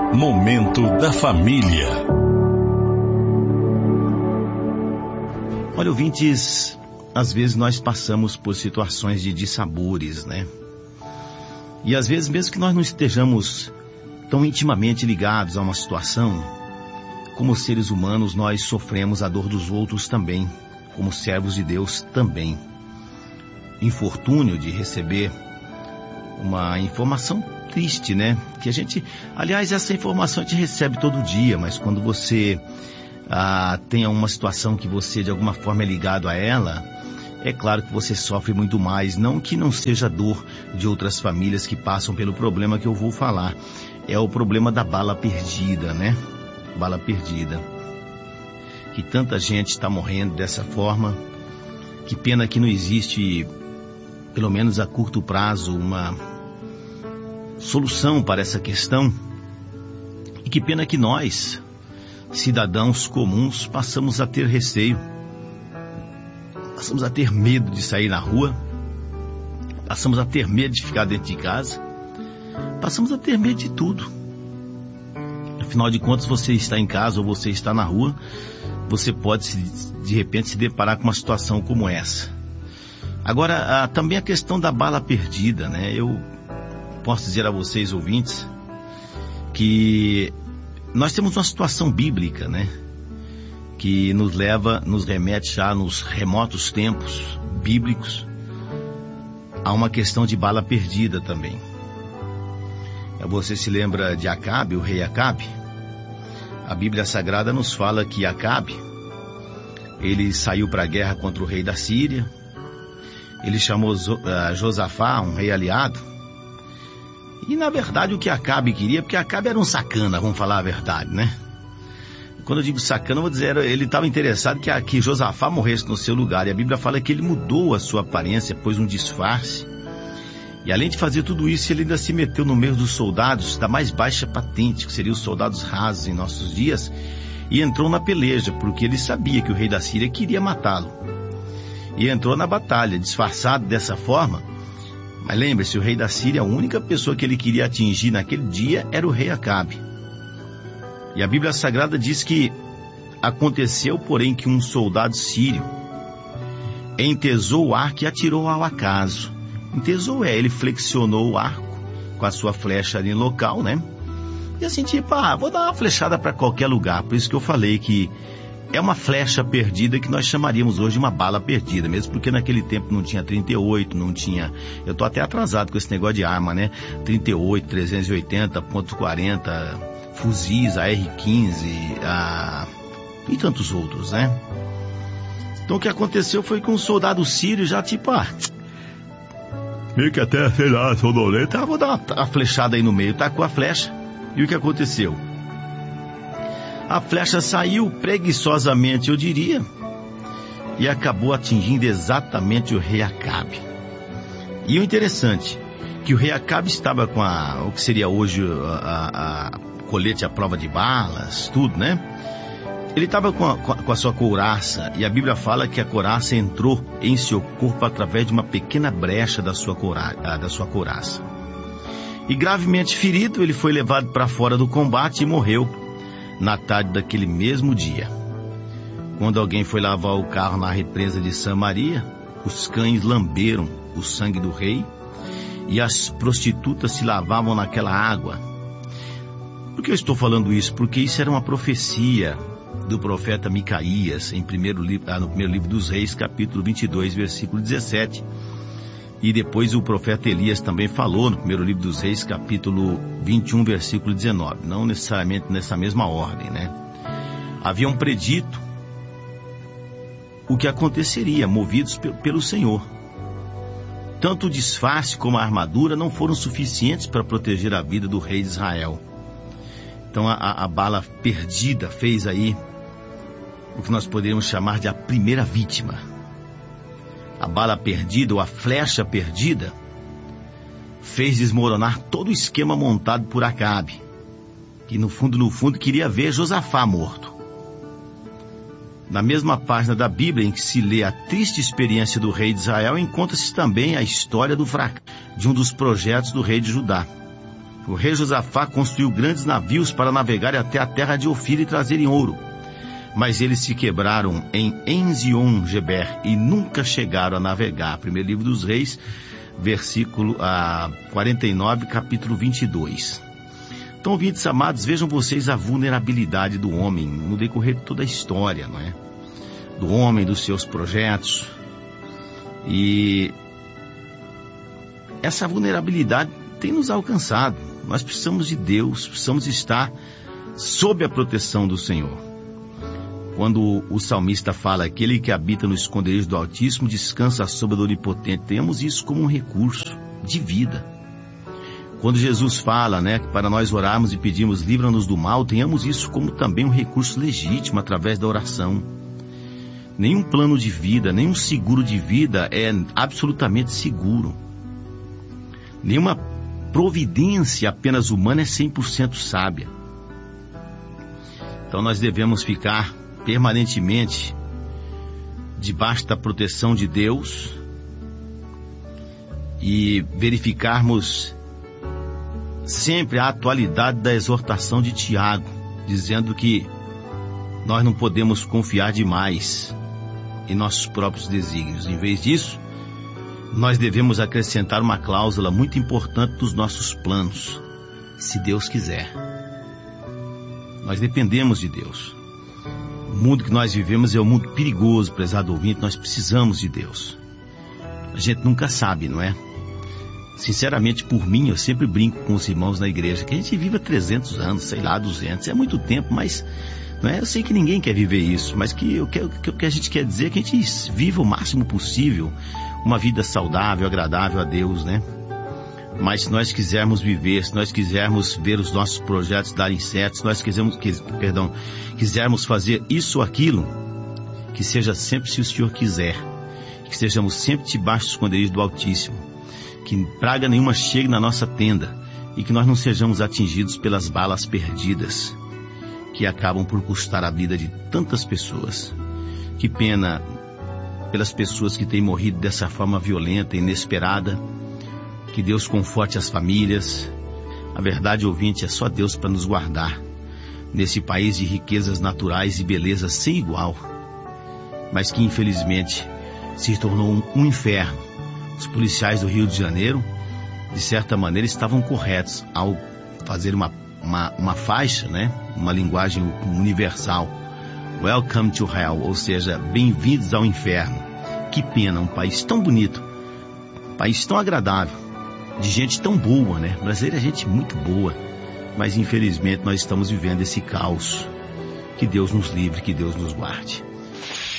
Momento da Família. Olha, ouvintes, às vezes nós passamos por situações de dissabores, né? E às vezes, mesmo que nós não estejamos tão intimamente ligados a uma situação, como seres humanos, nós sofremos a dor dos outros também, como servos de Deus também. Infortúnio de receber uma informação triste, né? Que a gente, aliás, essa informação a gente recebe todo dia, mas quando você tem uma situação que você de alguma forma é ligado a ela, é claro que você sofre muito mais. Não que não seja dor de outras famílias que passam pelo problema que eu vou falar. É o problema da bala perdida, né? Bala perdida. Que tanta gente está morrendo dessa forma. Que pena que não existe, pelo menos a curto prazo, uma solução para essa questão. E que pena que nós, cidadãos comuns, passamos a ter receio, passamos a ter medo de sair na rua, passamos a ter medo de ficar dentro de casa, passamos a ter medo de tudo. Afinal de contas, você está em casa ou você está na rua, você pode de repente se deparar com uma situação como essa. Agora, também a questão da bala perdida, né? Eu posso dizer a vocês, ouvintes, que nós temos uma situação bíblica, né? Que nos remete já nos remotos tempos bíblicos a uma questão de bala perdida também. Você se lembra de Acabe, o rei Acabe? A Bíblia Sagrada nos fala que Acabe, ele saiu para a guerra contra o rei da Síria, ele chamou Josafá, um rei aliado, e na verdade o que Acabe queria, porque Acabe era um sacana, vamos falar a verdade, né? Quando eu digo sacana, eu vou dizer, ele estava interessado que Josafá morresse no seu lugar, e a Bíblia fala que ele mudou a sua aparência, pôs um disfarce, e além de fazer tudo isso, ele ainda se meteu no meio dos soldados da mais baixa patente, que seriam os soldados rasos em nossos dias, e entrou na peleja, porque ele sabia que o rei da Síria queria matá-lo. E entrou na batalha, disfarçado dessa forma. Mas lembre-se, o rei da Síria, a única pessoa que ele queria atingir naquele dia era o rei Acabe. E a Bíblia Sagrada diz que aconteceu, porém, que um soldado sírio entesou o arco e atirou ao acaso. Entesou ele flexionou o arco com a sua flecha ali no local, né? E assim, tipo, vou dar uma flechada para qualquer lugar. Por isso que eu falei que é uma flecha perdida que nós chamaríamos hoje de uma bala perdida, mesmo porque naquele tempo não tinha 38, não tinha... Eu tô até atrasado com esse negócio de arma, né? 38, 380, .40, fuzis, AR-15, e tantos outros, né? Então o que aconteceu foi que um soldado sírio já tipo, meio que até, sei lá, sonolento, vou dar uma flechada aí no meio, tacou a flecha, e o que aconteceu? A flecha saiu preguiçosamente, eu diria, e acabou atingindo exatamente o rei Acabe. E o interessante, que o rei Acabe estava com o que seria hoje a colete à prova de balas, tudo, né? Ele estava com a sua couraça, e a Bíblia fala que a couraça entrou em seu corpo através de uma pequena brecha da sua couraça. E gravemente ferido, ele foi levado para fora do combate e morreu na tarde daquele mesmo dia. Quando alguém foi lavar o carro na represa de Samaria, os cães lamberam o sangue do rei e as prostitutas se lavavam naquela água. Por que eu estou falando isso? Porque isso era uma profecia do profeta Micaías, no primeiro livro dos Reis, capítulo 22, versículo 17. E depois o profeta Elias também falou no primeiro livro dos Reis, capítulo 21, versículo 19. Não necessariamente nessa mesma ordem, né? Haviam predito o que aconteceria, movidos pelo Senhor. Tanto o disfarce como a armadura não foram suficientes para proteger a vida do rei de Israel. Então a bala perdida fez aí o que nós poderíamos chamar de a primeira vítima. A bala perdida ou a flecha perdida fez desmoronar todo o esquema montado por Acabe, que no fundo queria ver Josafá morto. Na mesma página da Bíblia em que se lê a triste experiência do rei de Israel, encontra-se também a história do fracasso de um dos projetos do rei de Judá. O rei Josafá construiu grandes navios para navegarem até a terra de Ofir e trazerem ouro. Mas eles se quebraram em Enzion-Geber e nunca chegaram a navegar. Primeiro livro dos Reis, versículo 49, capítulo 22. Então, ouvintes amados, vejam vocês a vulnerabilidade do homem no decorrer de toda a história, não é? Do homem, dos seus projetos. E essa vulnerabilidade tem nos alcançado. Nós precisamos de Deus, precisamos estar sob a proteção do Senhor. Quando o salmista fala, aquele que habita no esconderijo do Altíssimo descansa à sombra do Onipotente, temos isso como um recurso de vida. Quando Jesus fala, que para nós orarmos e pedirmos livra-nos do mal, tenhamos isso como também um recurso legítimo através da oração. Nenhum plano de vida, nenhum seguro de vida é absolutamente seguro. Nenhuma providência apenas humana é 100% sábia. Então nós devemos ficar permanentemente debaixo da proteção de Deus e verificarmos sempre a atualidade da exortação de Tiago, dizendo que nós não podemos confiar demais em nossos próprios desígnios. Em vez disso, nós devemos acrescentar uma cláusula muito importante dos nossos planos, se Deus quiser. Nós dependemos de Deus. O mundo que nós vivemos é um mundo perigoso, prezado ouvinte, nós precisamos de Deus. A gente nunca sabe, não é? Sinceramente, por mim, eu sempre brinco com os irmãos na igreja, que a gente vive há 300 anos, 200, é muito tempo, mas não é? Eu sei que ninguém quer viver isso, mas o que a gente quer dizer é que a gente viva o máximo possível uma vida saudável, agradável a Deus, né? Mas se nós quisermos viver, se nós quisermos ver os nossos projetos darem certo, se nós quisermos fazer isso ou aquilo, que seja sempre se o Senhor quiser, que estejamos sempre debaixo do esconderijo do Altíssimo, que praga nenhuma chegue na nossa tenda e que nós não sejamos atingidos pelas balas perdidas que acabam por custar a vida de tantas pessoas. Que pena pelas pessoas que têm morrido dessa forma violenta e inesperada. Que Deus conforte as famílias. A verdade, ouvinte, é só Deus para nos guardar nesse país de riquezas naturais e beleza sem igual, mas que infelizmente se tornou um inferno. Os policiais do Rio de Janeiro, de certa maneira, estavam corretos ao fazer uma faixa, uma linguagem universal. Welcome to Hell, ou seja, bem-vindos ao inferno. Que pena, um país tão bonito, um país tão agradável, de gente tão boa, Brasileiro é gente muito boa, mas infelizmente nós estamos vivendo esse caos. Que Deus nos livre, que Deus nos guarde.